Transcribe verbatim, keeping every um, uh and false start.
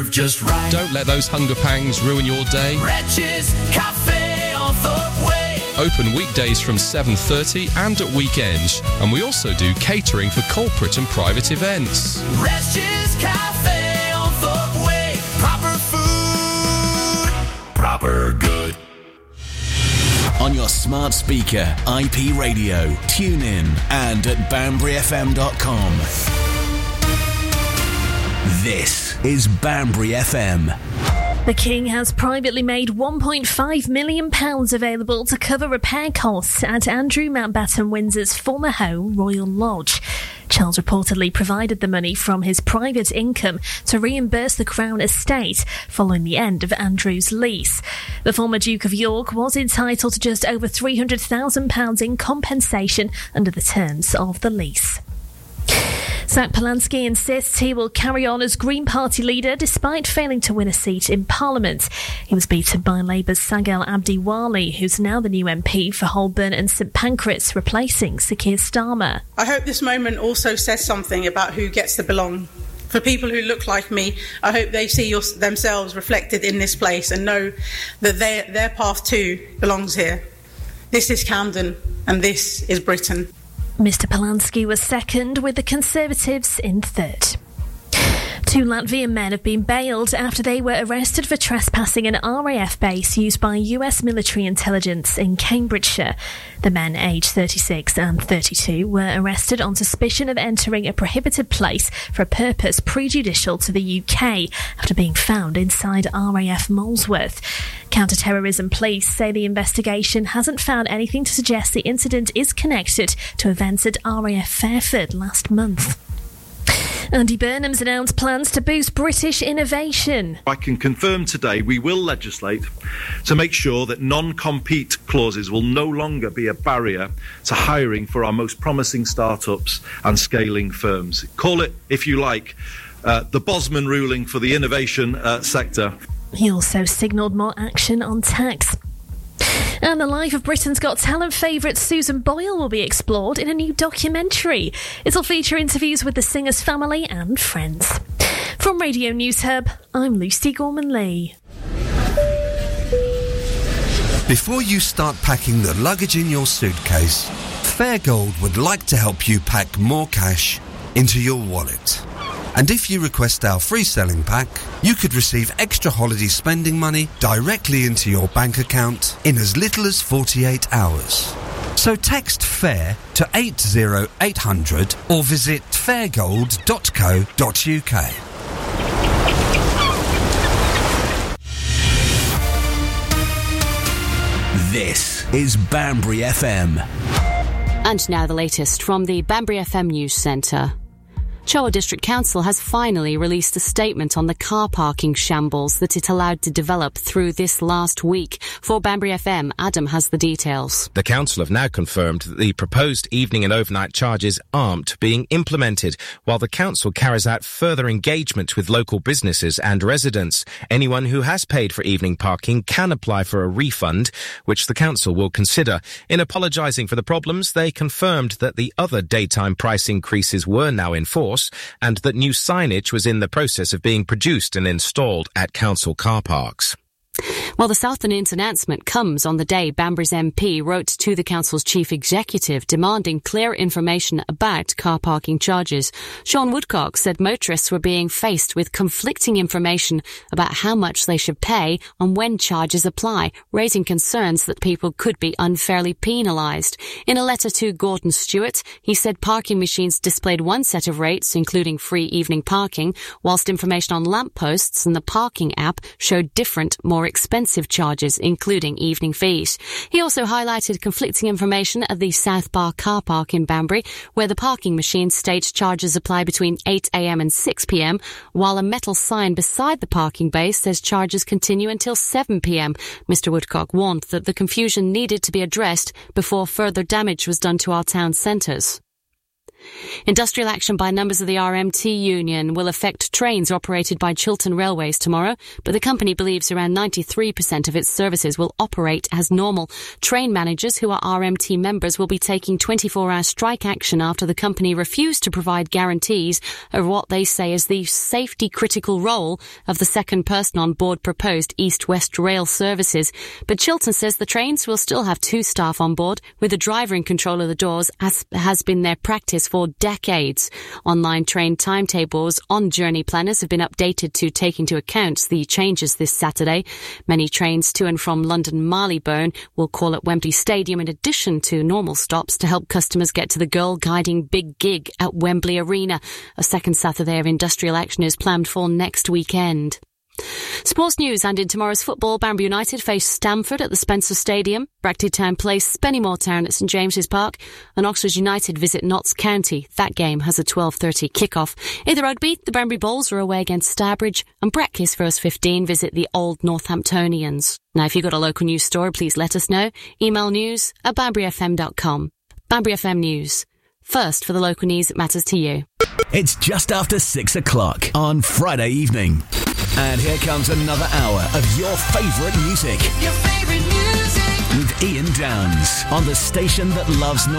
served just right. Don't let those hunger pangs ruin your day. Wretches Cafe on Thorpe Way. Open weekdays from seven thirty and at weekends. And we also do catering for corporate and private events. Wretches Cafe on Thorpe Way. Proper food, proper good. On your smart speaker, I P radio, tune in, and at banbury f m dot com. This is Banbury F M. The King has privately made one point five million pounds available to cover repair costs at Andrew Mountbatten Windsor's former home, Royal Lodge. Charles reportedly provided the money from his private income to reimburse the Crown estate following the end of Andrew's lease. The former Duke of York was entitled to just over three hundred thousand pounds in compensation under the terms of the lease. Zach Polanski insists he will carry on as Green Party leader despite failing to win a seat in Parliament. He was beaten by Labour's Sagel Abdiwali, who's now the new M P for Holborn and St Pancras, replacing Sir Keir Starmer. I hope this moment also says something about who gets to belong. For people who look like me, I hope they see your, themselves reflected in this place and know that their, their path too belongs here. This is Camden and this is Britain. Mister Polanski was second, with the Conservatives in third. Two Latvian men have been bailed after they were arrested for trespassing an R A F base used by U S military intelligence in Cambridgeshire. The men, aged thirty-six and thirty-two, were arrested on suspicion of entering a prohibited place for a purpose prejudicial to the U K after being found inside R A F Molesworth. Counter-terrorism police say the investigation hasn't found anything to suggest the incident is connected to events at R A F Fairford last month. Andy Burnham's announced plans to boost British innovation. I can confirm today we will legislate to make sure that non-compete clauses will no longer be a barrier to hiring for our most promising startups and scaling firms. Call it, if you like, uh, the Bosman ruling for the innovation uh, sector. He also signalled more action on tax. And the life of Britain's Got Talent favourite Susan Boyle will be explored in a new documentary. It'll feature interviews with the singer's family and friends. From Radio News Hub, I'm Lucy Gorman-Lee. Before you start packing the luggage in your suitcase, Fairgold would like to help you pack more cash into your wallet. And if you request our free selling pack, you could receive extra holiday spending money directly into your bank account in as little as forty-eight hours. So text FAIR to eight zero eight hundred or visit fairgold dot co dot uk. This is Banbury F M. And now the latest from the Banbury F M News Centre. Choa District Council has finally released a statement on the car parking shambles that it allowed to develop through this last week. For Banbury F M, Adam has the details. The council have now confirmed that the proposed evening and overnight charges aren't being implemented, while the council carries out further engagement with local businesses and residents. Anyone who has paid for evening parking can apply for a refund, which the council will consider. In apologising for the problems, they confirmed that the other daytime price increases were now in force, and that new signage was in the process of being produced and installed at council car parks. Well, the South Afternoon's announcement comes on the day Banbury's M P wrote to the council's chief executive demanding clear information about car parking charges. Sean Woodcock said motorists were being faced with conflicting information about how much they should pay and when charges apply, raising concerns that people could be unfairly penalised. In a letter to Gordon Stewart, he said parking machines displayed one set of rates, including free evening parking, whilst information on lampposts and the parking app showed different, more expensive charges, including evening fees. He also highlighted conflicting information at the South Bar car park in Banbury, where the parking machine states charges apply between eight a m and six p m, while a metal sign beside the parking bay says charges continue until seven p m. Mister Woodcock warned that the confusion needed to be addressed before further damage was done to our town centres. Industrial action by members of the R M T union will affect trains operated by Chiltern Railways tomorrow, but the company believes around ninety-three percent of its services will operate as normal. Train managers who are R M T members will be taking twenty-four hour strike action after the company refused to provide guarantees of what they say is the safety critical role of the second person on board proposed East-West Rail services. But Chiltern says the trains will still have two staff on board, with a driver in control of the doors, as has been their practice for decades. Online train timetables on journey planners have been updated to take into account the changes this Saturday. Many trains to and from London Marylebone will call at Wembley Stadium in addition to normal stops to help customers get to the Girl Guiding Big Gig at Wembley Arena. A second Saturday of industrial action is planned for next weekend. Sports news, and in tomorrow's football, Banbury United face Stamford at the Spencer Stadium, Brackley Town play Spennymoor Town at St James's Park, and Oxford United visit Notts County. That game has a twelve thirty kick-off. In the rugby, the Banbury Bulls are away against Starbridge, and Breckies first fifteen visit the Old Northamptonians. Now, if you've got a local news story, please let us know. Email news at banbury f m dot com. Banbury F M News. First for the local news that matters to you. It's just after six o'clock on Friday evening. And here comes another hour of your favourite music. Your favourite music. With Ian Downs on the station that loves North.